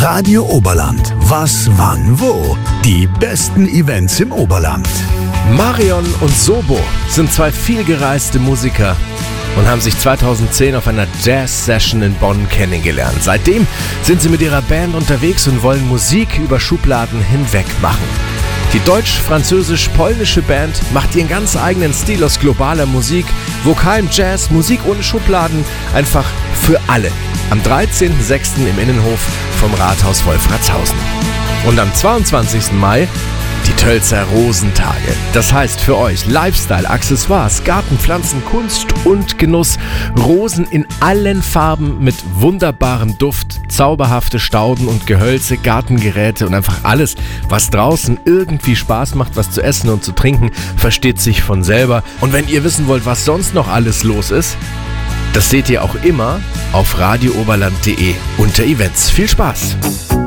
Radio Oberland. Was, wann, wo? Die besten Events im Oberland. Marion und Sobo sind zwei vielgereiste Musiker und haben sich 2010 auf einer Jazz-Session in Bonn kennengelernt. Seitdem sind sie mit ihrer Band unterwegs und wollen Musik über Schubladen hinweg machen. Die deutsch-französisch-polnische Band macht ihren ganz eigenen Stil aus globaler Musik, Vokal im Jazz, Musik ohne Schubladen, einfach für alle. Am 13.06. im Innenhof vom Rathaus Wolfratshausen. Und am 22. Mai die Tölzer Rosentage. Das heißt für euch Lifestyle, Accessoires, Gartenpflanzen, Kunst und Genuss. Rosen in allen Farben mit wunderbarem Duft, zauberhafte Stauden und Gehölze, Gartengeräte und einfach alles, was draußen irgendwie Spaß macht, was zu essen und zu trinken, versteht sich von selber. Und wenn ihr wissen wollt, was sonst noch alles los ist, das seht ihr auch immer auf radiooberland.de unter Events. Viel Spaß!